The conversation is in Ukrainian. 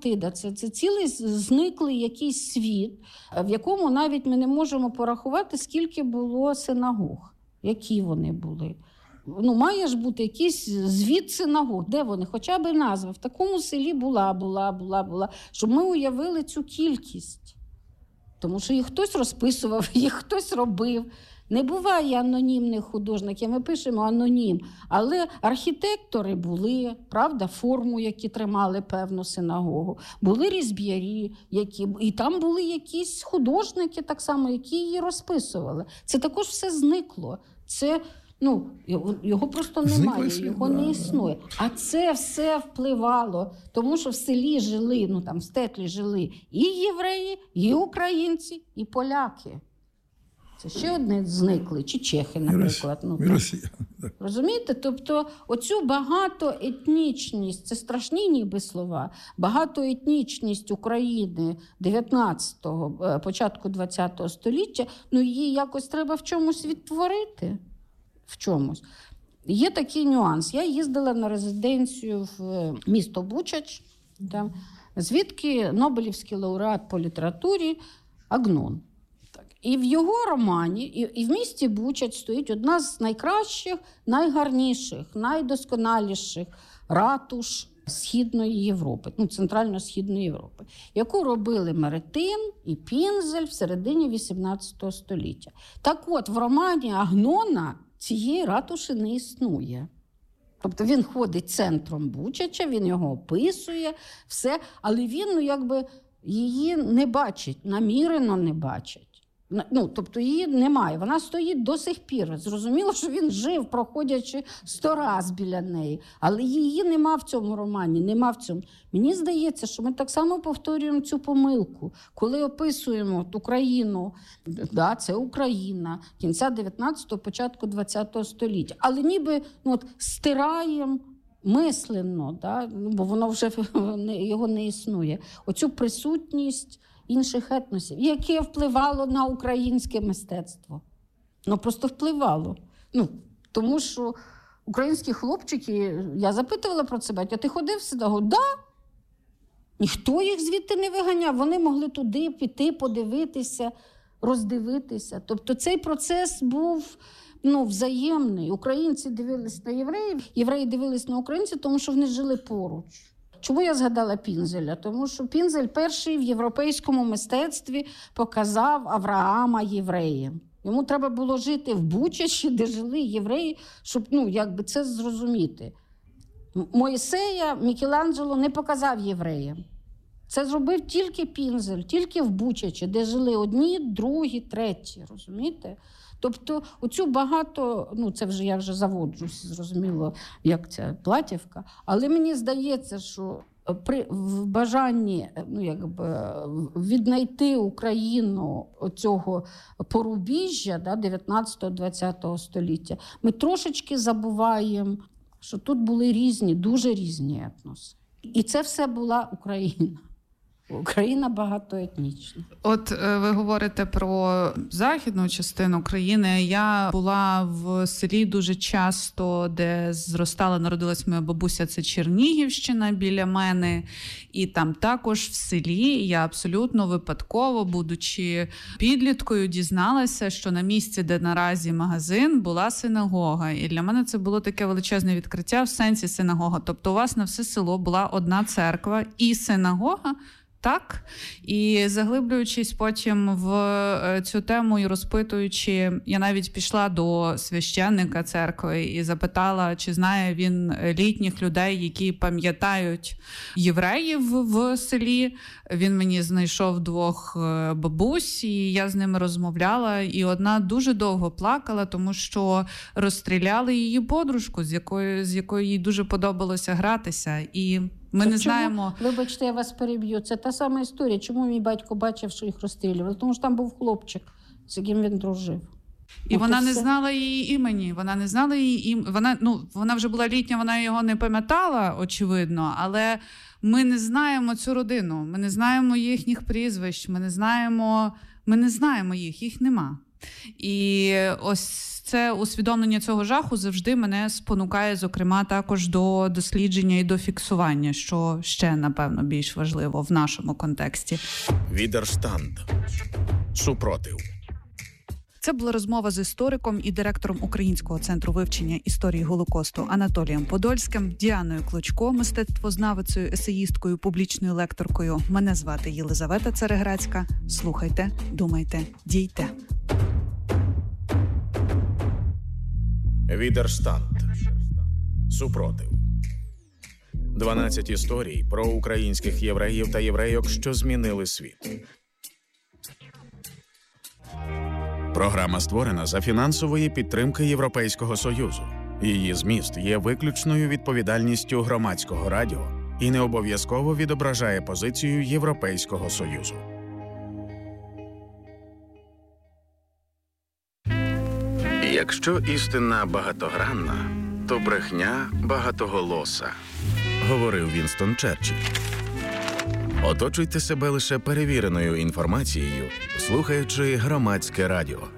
Атлантида. Це цілий зниклий якийсь світ, в якому навіть ми не можемо порахувати, скільки було синагог, які вони були. Має ж бути якийсь звіт синагог. Де вони? Хоча б назва. В такому селі була. Щоб ми уявили цю кількість. Тому що їх хтось розписував, їх хтось робив. Не буває анонімних художників, ми пишемо анонім. Але архітектори були, правда, форму, які тримали певну синагогу. Були різьб'ярі, і там були якісь художники так само, які її розписували. Це також все зникло. Це, його просто немає, його не існує. А це все впливало, тому що в селі жили, в стетлі жили і євреї, і українці, і поляки. Це ще одне зникли, чи чехи, наприклад. І Росія. Розумієте? Тобто оцю багатоетнічність, це страшні ніби слова, багатоетнічність України 19-го, початку 20-го століття, її якось треба в чомусь відтворити. В чомусь. Є такий нюанс. Я їздила на резиденцію в місто Бучач, звідки Нобелівський лауреат по літературі Агнон. І в його романі, і в місті Бучач стоїть одна з найкращих, найгарніших, найдосконаліших ратуш Східної Європи, Центрально-Східної Європи, яку робили Меретин і Пінзель в середині 18 століття. Так от, в романі Агнона цієї ратуші не існує. Тобто він ходить центром Бучача, він його описує, все, але він, її не бачить, намірено не бачить. Тобто її немає, вона стоїть до сих пір. Зрозуміло, що він жив, проходячи 100 раз біля неї, але її нема в цьому романі, нема в цьому. Мені здається, що ми так само повторюємо цю помилку, коли описуємо Україну, це Україна, кінця 19-го, початку 20-го століття, але ніби стираємо мисленно, бо воно вже його не існує, оцю присутність інших етносів, яке впливало на українське мистецтво. Просто впливало. Тому що українські хлопчики, я запитувала про це, батька, ти ходив в синагогу? Да. Ніхто їх звідти не виганяв. Вони могли туди піти, подивитися, роздивитися. Тобто цей процес був взаємний. Українці дивились на євреїв, євреї дивились на українців, тому що вони жили поруч. Чому я згадала Пінзеля? Тому що Пінзель перший в європейському мистецтві показав Авраама євреєм. Йому треба було жити в Бучачі, де жили євреї, щоб це зрозуміти. Мойсея Мікеланджело не показав євреям. Це зробив тільки Пінзель, тільки в Бучачі, де жили одні, другі, треті, розумієте? Тобто оцю багато, це вже я заводжусь, зрозуміло, як ця Платівка, але мені здається, що в бажанні віднайти Україну цього порубіжжя 19-20 століття, ми трошечки забуваємо, що тут були різні, дуже різні етноси. І це все була Україна. Україна багатоетнічна. От ви говорите про західну частину країни. Я була в селі дуже часто, де зростала, народилась моя бабуся, це Чернігівщина біля мене. І там також в селі я абсолютно випадково, будучи підліткою, дізналася, що на місці, де наразі магазин, була синагога. І для мене це було таке величезне відкриття в сенсі синагога. Тобто у вас на все село була одна церква і синагога, так? І заглиблюючись потім в цю тему і розпитуючи, я навіть пішла до священника церкви і запитала, чи знає він літніх людей, які пам'ятають євреїв в селі. Він мені знайшов 2 бабусь, і я з ними розмовляла. І одна дуже довго плакала, тому що розстріляли її подружку, з якою їй дуже подобалося гратися. І ми не знаємо... Вибачте, я вас переб'ю. Це та сама історія. Чому мій батько бачив, що їх розстрілювали? Тому що там був хлопчик, з яким він дружив. І вона не знала її імені. Вона не знала її імені. Вона вже була літня, вона його не пам'ятала, очевидно, але ми не знаємо цю родину. Ми не знаємо їхніх прізвищ, ми не знаємо їх нема. І ось це усвідомлення цього жаху завжди мене спонукає, зокрема, також до дослідження і до фіксування, що ще, напевно, більш важливо в нашому контексті. Відерштанд. Супротив. Це була розмова з істориком і директором Українського центру вивчення історії Голокосту Анатолієм Подольським, Діаною Клочко, мистецтвознавицею, есеїсткою, публічною лекторкою. Мене звати Єлизавета Цареградська. Слухайте, думайте, дійте. Відерштанд. Супротив. 12 історій про українських євреїв та єврейок, що змінили світ. Програма створена за фінансової підтримки Європейського Союзу. Її зміст є виключною відповідальністю Громадського радіо і не обов'язково відображає позицію Європейського Союзу. Якщо істина багатогранна, то брехня багатоголоса, говорив Вінстон Черчилль. Оточуйте себе лише перевіреною інформацією, слухаючи Громадське радіо.